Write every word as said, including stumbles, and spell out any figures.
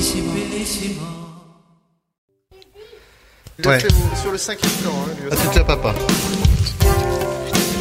Ouais. Sur le cinquième temps, hein, lui Ah, aussi. c'est déjà papa.